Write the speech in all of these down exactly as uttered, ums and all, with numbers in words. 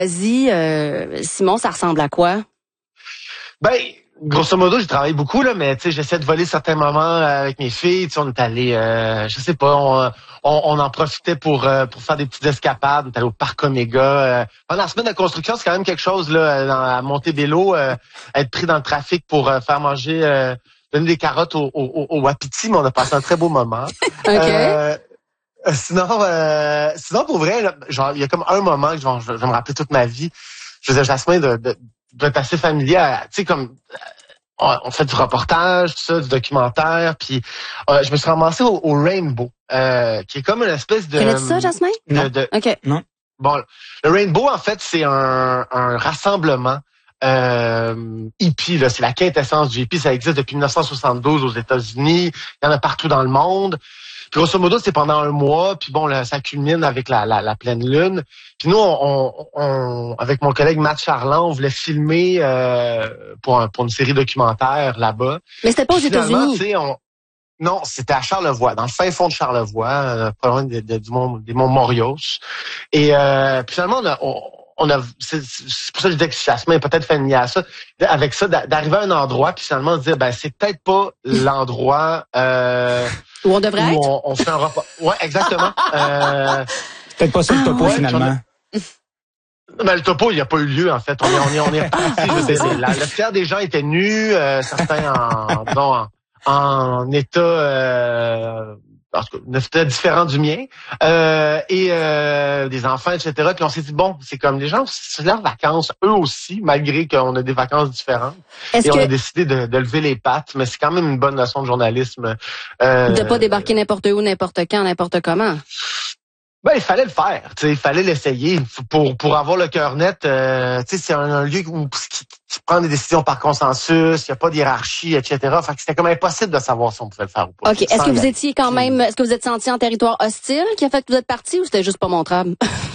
Vas-y, euh, Simon, ça ressemble à quoi? Ben, grosso modo, j'ai travaillé beaucoup, là, mais tu sais, j'essaie de voler certains moments avec mes filles. Tu sais, on est allé, euh, je sais pas, on, on, on en profitait pour euh, pour faire des petites escapades. On est allé au parc Omega. Euh, pendant la semaine de construction, c'est quand même quelque chose, là, dans, à Montebello, euh, être pris dans le trafic pour euh, faire manger, euh, donner des carottes au, au, au Wapiti, mais on a passé un très beau moment. OK. Euh, sinon, euh, sinon, pour vrai, là, genre, il y a comme un moment que je vais, je vais me rappeler toute ma vie. Je faisais Jasmin de, de, d'être assez familier, tu sais, comme on, on fait du reportage, tout ça, du documentaire, puis euh, je me suis ramassé au, au Rainbow, euh, qui est comme une espèce de... Connais-tu ça, Jasmin? De, Non. de, OK. Non. Bon, le Rainbow, en fait, c'est un, un rassemblement euh, hippie, là. C'est la quintessence du hippie. Ça existe depuis dix-neuf cent soixante-douze aux États-Unis. Il y en a partout dans le monde. Puis grosso modo, c'est pendant un mois. Puis bon, là, ça culmine avec la, la, la pleine lune. Puis nous, on, on, on, avec mon collègue Matt Charland, on voulait filmer euh, pour, un, pour une série documentaire là-bas. Mais c'était pas aux Puis finalement, États-Unis. tu sais, on... Non, c'était à Charlevoix, dans le fin fond de Charlevoix, euh, pas loin de, de, du mont, des monts Morios. Et euh, puis finalement, on a, on, on a c'est, c'est pour ça que je dis que Jasmin est peut-être familier à ça, avec ça, d'arriver à un endroit, puis finalement se dire, ben c'est peut-être pas l'endroit euh, où on devrait où être. on, on fait un repas. Ouais, exactement. euh, c'est peut-être pas ça le topo, ouais, finalement. Ben, le topo, il n'y a pas eu lieu, en fait. On est, on est, on est reparti. Je veux dire, la, le tiers des gens étaient nus, euh, certains en, disons, en, en état, euh, en tout cas, un état différent du mien, euh, et euh, des enfants, et cetera. Puis on s'est dit, bon, c'est comme les gens, c'est leurs vacances, eux aussi, malgré qu'on a des vacances différentes. Est-ce et que... on a décidé de, de lever les pattes, mais c'est quand même une bonne leçon de journalisme. Euh, de pas débarquer n'importe où, n'importe quand, n'importe comment. Ben, il fallait le faire, tu sais, il fallait l'essayer pour pour avoir le cœur net. Euh, tu sais, c'est un, un lieu où qui, qui prend des décisions par consensus, il y a pas d'hierarchie, et cetera. Fait que c'était comme impossible de savoir si on pouvait le faire ou pas. Ok. Est-ce que vous étiez quand même, est-ce que vous êtes senti en territoire hostile qui a fait que vous êtes parti ou c'était juste pas montrable?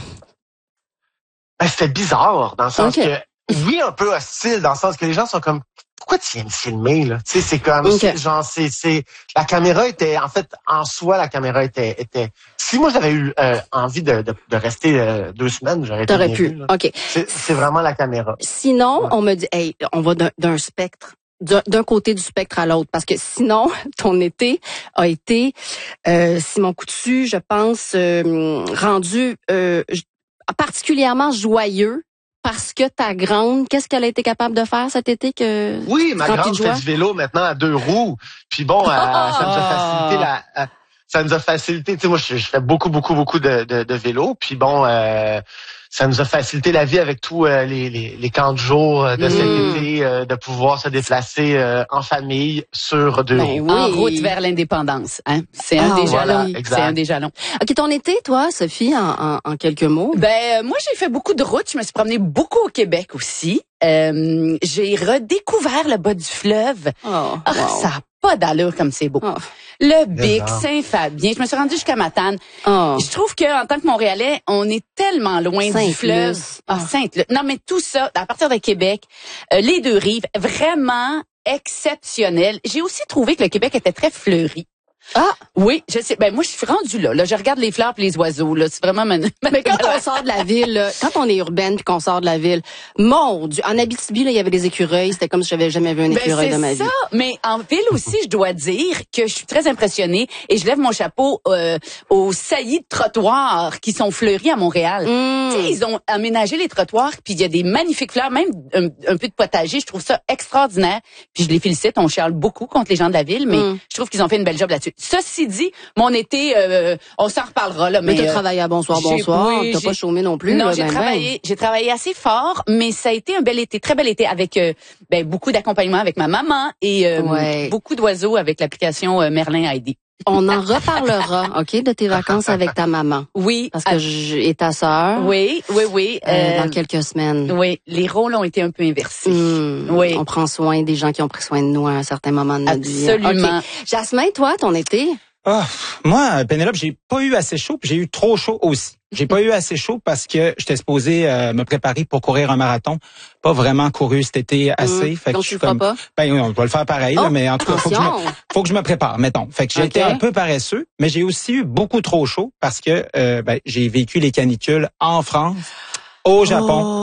Ben, c'était bizarre dans le sens okay. que oui, un peu hostile dans le sens que les gens sont comme pourquoi tu viens me filmer là? Tu sais, c'est comme okay. genre c'est c'est la caméra était en fait en soi la caméra était était si moi j'avais eu euh, envie de, de de rester euh, deux semaines, j'aurais été T'aurais bien pu. vu, là. OK. C'est, c'est vraiment la caméra. Sinon, ouais. on me dit hey, on va d'un, d'un spectre d'un, d'un côté du spectre à l'autre parce que sinon ton été a été euh, Simon Coutu, je pense euh, rendu euh, particulièrement joyeux. Parce que ta grande, qu'est-ce qu'elle a été capable de faire cet été que oui, ma grande fait du vélo maintenant à deux roues. Puis bon, oh! euh, ça nous a facilité la, euh, ça nous a facilité. Tu sais, moi, je, je fais beaucoup, beaucoup, beaucoup de, de, de vélo. Puis bon, euh, ça nous a facilité la vie avec tous euh, les, les, les camps de jour de mmh. cet été, euh, de pouvoir se déplacer euh, en famille sur deux ben, roues. Oui. En route vers l'indépendance, hein. C'est un ah, des voilà, jalons. Exact. C'est un des jalons. Ok, ton été, toi, Sophie, en, en, en quelques mots. Ben, moi, j'ai fait beaucoup de routes. Je me suis promenée beaucoup au Québec aussi. Euh, j'ai redécouvert le bas du fleuve. Oh, ah, wow. Ça a pas d'allure comme c'est beau. Oh. Le Bic, Saint-Fabien. Je me suis rendue jusqu'à Matane. Oh. Je trouve que en tant que Montréalais, on est tellement loin Sainte-Luce. du fleuve. Ah, oh. Sainte-Luce. Non, mais tout ça, à partir de Québec, euh, les deux rives, vraiment exceptionnel. J'ai aussi trouvé que le Québec était très fleuri. Ah oui, je sais. Ben moi, je suis rendue là. Là, je regarde les fleurs et les oiseaux. Là, c'est vraiment. Ma... Mais quand on sort de la ville, là, quand on est urbaine puis qu'on sort de la ville, mon Dieu, en Abitibi là, il y avait des écureuils. C'était comme si j'avais jamais vu un écureuil ben, de ma ça. vie. Mais en ville aussi, je dois dire que je suis très impressionnée et je lève mon chapeau euh, aux saillies de trottoirs qui sont fleuris à Montréal. Mmh. Tu sais, ils ont aménagé les trottoirs puis il y a des magnifiques fleurs, même un, un peu de potager. Je trouve ça extraordinaire. Puis je les félicite. On chiale beaucoup contre les gens de la ville, mais mmh. je trouve qu'ils ont fait une belle job là-dessus. Ceci dit. Mon été, euh, on s'en reparlera là. Mais, mais t'as euh, travaillé à bonsoir, bonsoir. Oui, t'as pas chômé non plus. Non, là, j'ai ben travaillé, ben. j'ai travaillé assez fort, mais ça a été un bel été, très bel été avec euh, ben, beaucoup d'accompagnement avec ma maman et euh, ouais. beaucoup d'oiseaux avec l'application euh, Merlin a aidé. On en reparlera, ok, de tes vacances avec ta maman. Oui. Parce que je, et ta sœur. Oui, oui, oui. Euh, euh, dans quelques semaines. Oui, les rôles ont été un peu inversés. Mmh, oui. On prend soin des gens qui ont pris soin de nous à un certain moment de notre vie. Absolument. Okay. Jasmin, toi, ton été? Ah, moi, Pénélope, j'ai pas eu assez chaud, puis j'ai eu trop chaud aussi. J'ai pas eu assez chaud parce que j'étais supposé euh, me préparer pour courir un marathon. Pas vraiment couru cet été assez. Mmh, fait donc que tu je le feras comme, pas? Ben on va le faire pareil, oh, là, mais en tout cas, faut que, je me, faut que je me prépare, mettons. Fait que j'ai okay. été un peu paresseux, mais j'ai aussi eu beaucoup trop chaud parce que euh, ben, j'ai vécu les canicules en France, au Japon. Oh.